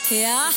Yeah.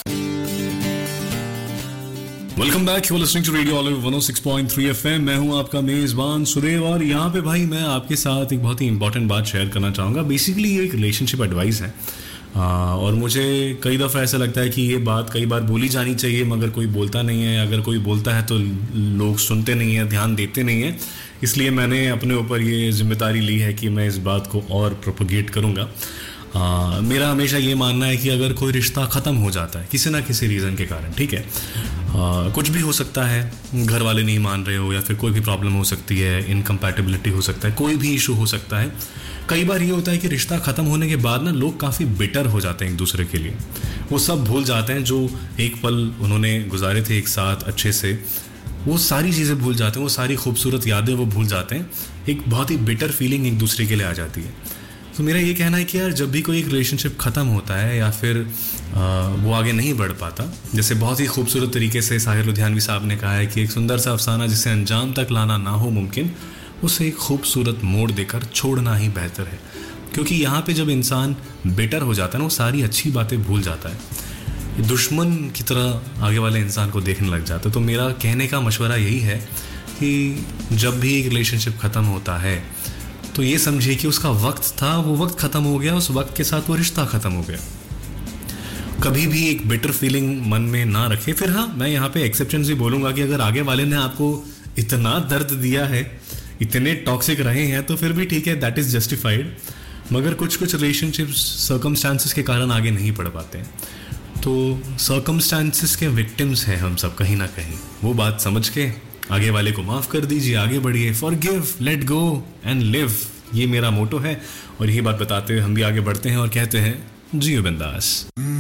Welcome back, you are listening to radio olive 106.3 FM. मैं हूं आपका मेजबान सुदेव और यहाँ पे भाई मैं आपके साथ एक बहुत ही इंपॉर्टेंट बात शेयर करना चाहूँगा। बेसिकली ये एक रिलेशनशिप एडवाइस है और मुझे कई दफ़ा ऐसा लगता है कि ये बात कई बार बोली जानी चाहिए मगर कोई बोलता नहीं है। अगर कोई बोलता है तो लोग सुनते नहीं हैं, ध्यान देते नहीं हैं। इसलिए मैंने अपने ऊपर ये जिम्मेदारी ली है कि मैं इस बात को और प्रोपोगेट करूँगा। मेरा हमेशा ये मानना है कि अगर कोई रिश्ता ख़त्म हो जाता है किसी ना किसी रीज़न के कारण, ठीक है, कुछ भी हो सकता है, घर वाले नहीं मान रहे हो या फिर कोई भी प्रॉब्लम हो सकती है, इनकम्पैटिबिलिटी हो सकता है, कोई भी इशू हो सकता है। कई बार ये होता है कि रिश्ता ख़त्म होने के बाद ना लोग काफ़ी बिटर हो जाते हैं एक दूसरे के लिए। वो सब भूल जाते हैं जो एक पल उन्होंने गुजारे थे एक साथ अच्छे से, वो सारी चीज़ें भूल जाते हैं, वो सारी खूबसूरत यादें वो भूल जाते हैं। एक बहुत ही बिटर फीलिंग एक दूसरे के लिए आ जाती है। तो मेरा ये कहना है कि यार जब भी कोई एक रिलेशनशिप ख़त्म होता है या फिर वो आगे नहीं बढ़ पाता, जैसे बहुत ही खूबसूरत तरीके से साहिर लुधियानवी साहब ने कहा है कि एक सुंदर सा अफसाना जिसे अंजाम तक लाना ना हो मुमकिन, उसे एक खूबसूरत मोड़ देकर छोड़ना ही बेहतर है। क्योंकि यहाँ पे जब इंसान बेटर हो जाता है ना, वो सारी अच्छी बातें भूल जाता है, दुश्मन की तरह आगे वाले इंसान को देखने लग जाता है। तो मेरा कहने का मशवरा यही है कि जब भी एक रिलेशनशिप ख़त्म होता है तो ये समझिए कि उसका वक्त था, वो वक्त ख़त्म हो गया, उस वक्त के साथ वो रिश्ता ख़त्म हो गया। कभी भी एक बेटर फीलिंग मन में ना रखे। फिर हाँ, मैं यहाँ पे एक्सेप्शन भी बोलूँगा कि अगर आगे वाले ने आपको इतना दर्द दिया है, इतने टॉक्सिक रहे हैं, तो फिर भी ठीक है, दैट इज़ जस्टिफाइड। मगर कुछ रिलेशनशिप्स सर्कमस्टांसिस के कारण आगे नहीं बढ़ पाते हैं। तो सर्कमस्टांसिस के विक्टिम्स हैं हम सब कहीं ना कहीं। वो बात समझ के आगे वाले को माफ़ कर दीजिए, आगे बढ़िए, forgive, let go and live. ये मेरा मोटो है और यही बात बताते हुए हम भी आगे बढ़ते हैं और कहते हैं जियो बिंदास।